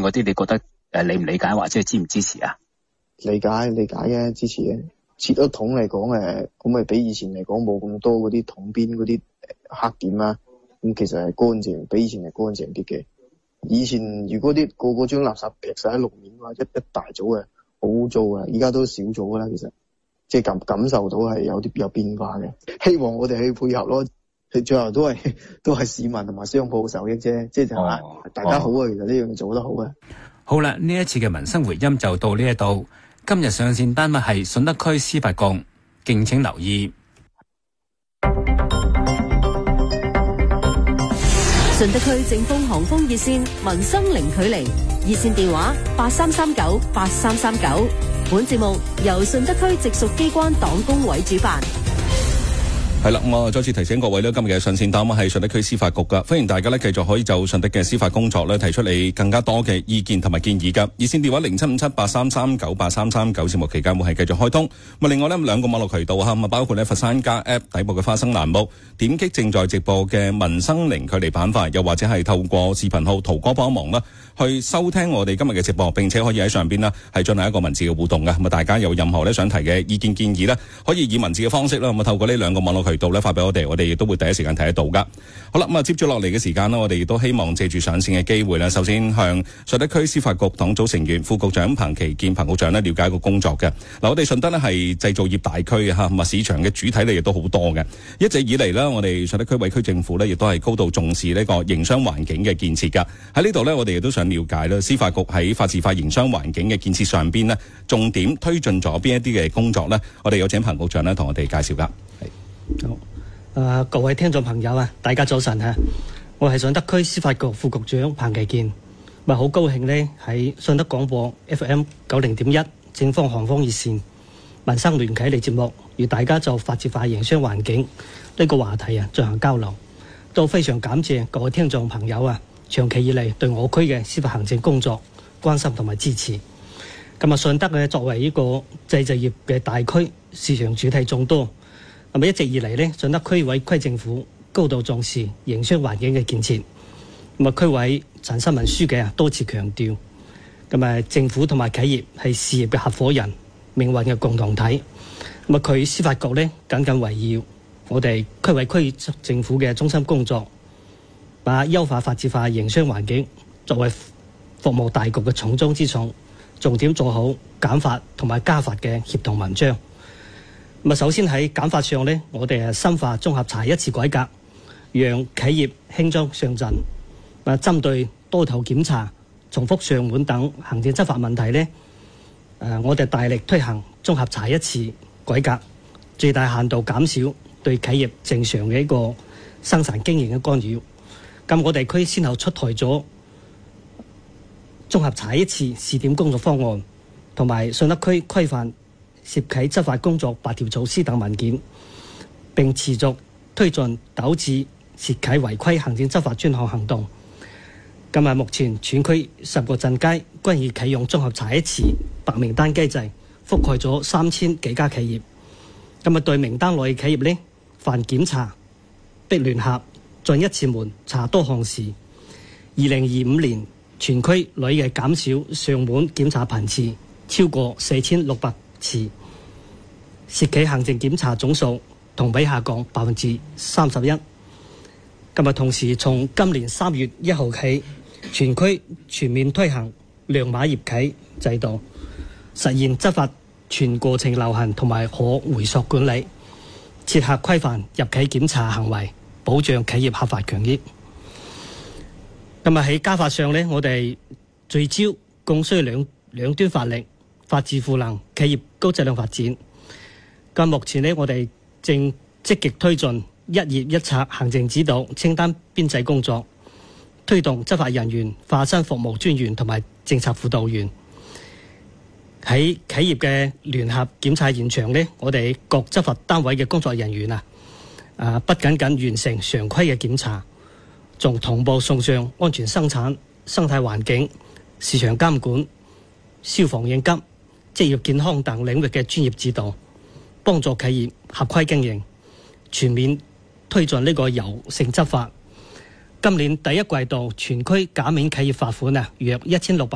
嗰啲，你覺得理唔理解或者係支唔支持啊？ 理解嘅，支持嘅。切咗桶嚟講咁咪比以前嚟講冇咁多嗰啲桶邊嗰啲黑點啦。咁其實係乾淨，比以前係乾淨啲嘅。以前如果啲個將垃圾劈晒喺路面嘅話，一大組嘅好污糟嘅，而家都少咗噶啦。其實即係感受到係有變化嘅。希望我哋去配合咯。最後都係市民同埋商鋪受益啫，即係大家好啊。其實呢樣嘢做得好啊。 好啦，呢一次嘅民生回音就到呢一度。今日上線單位係順德區司法局，敬請留意。 順德區政風航風熱線民生零距離熱線電話83398339。本節目由順德區直屬機關黨工委主辦。 係啦，我再次提醒各位咧，今日嘅上線單位係順德區司法局噶，歡迎大家咧繼續可以就順德嘅司法工作咧提出你更加多嘅意見同埋建議噶。熱線電話075783398339，節目期間會係繼續開通。咁另外咧兩個網絡渠道咁包括咧佛山家 App 底部嘅花生欄目，點擊正在直播嘅民生零距離板塊，又或者係透過視頻號圖哥幫忙啦，去收聽我哋今日嘅直播，並且可以喺上邊啦係進行一個文字嘅互動嘅。咁大家有任何咧想提嘅意見建議咧，可以以文字嘅方式啦，咁透過呢兩個網絡渠道咧發俾我哋亦都會第一時間睇得到噶。好啦，咁接住落嚟嘅時間啦，我哋亦都希望借住上線嘅機會咧，首先向順德區司法局黨組成員副局長彭其健彭局長咧了解一個工作嘅。嗱，我哋順德咧係製造業大區啊，咁市場嘅主體咧亦都好多嘅。一直以嚟咧，我哋順德區委區政府咧亦都係高度重視呢個營商環境嘅建設噶。喺呢度咧，我哋亦都想了解啦，司法局喺法治化營商環境嘅建設上邊咧，重點推進咗邊一啲嘅工作咧？我哋有請彭局長咧同我哋介紹噶。 好，各位聽眾朋友啊，大家早晨啊！我係順德區司法局副局長彭其健，咪好高興呢喺順德廣播 FM 90.1正方航方熱線民生聯啟嚟節目，與大家就法治化營商環境呢個話題啊進行交流，都非常感謝各位聽眾朋友啊，長期以嚟對我區嘅司法行政工作關心同埋支持。咁啊，順德呢作為呢個製造業嘅大區，市場主體眾多。咁一直以嚟呢，順德區委區政府高度重視營商環境嘅建設。咁啊，區委陳新聞書記多次強調，咁啊，政府同埋企業係事業嘅合夥人，命運嘅共同體。咁啊，佢司法局呢緊緊圍繞我哋區委區政府嘅中心工作，把優化法治化營商環境作為服務大局嘅重中之重，重點做好簡法同埋加法嘅協同文章。咁啊，首先喺簡法上呢，我哋係深化綜合查一次改革，讓企業輕裝上陣。針對多頭檢查、重複上門等行政執法問題呢，我哋大力推行綜合查一次改革，最大限度減少對企業正常嘅一個生產經營嘅干擾。咁我哋區先後出台咗綜合查一次試點工作方案，同埋順德區規範涉企執法工作8條措施等文件，並持續推進糾治涉企違規行政執法專項行動。今日目前全區10個鎮街均已啟用綜合查一次白名單機制，覆蓋咗3000幾家企業。咁啊，對名單內企業呢，凡檢查逼聯合進一次門查多項時，2025年全區累計減少上門檢查頻次超過4600次，涉企行政檢查總數同比下降31%。今日同時從今年3月1號起，全區全面推行亮碼業企制度，實現執法全過程留痕同埋可回溯管理，切合規範入企檢查行為，保障企業合法權益。今日喺加法上呢，我哋聚焦供需兩端發力，法治賦能企業高質量發展。咁目前呢，我哋正積極推進一業一策行政指導清單編製工作，推動執法人員化身服務專員同埋政策輔導員。喺企業嘅聯合檢查現場呢，我哋各執法單位嘅工作人員不僅僅完成常規嘅檢查，仲同步送上安全生產、生態環境、市場監管、消防應急、職業健康等領域嘅專業指導，幫助企業合規經營，全面推進呢個柔性執法。今年第一季度全區減免企業罰款約1600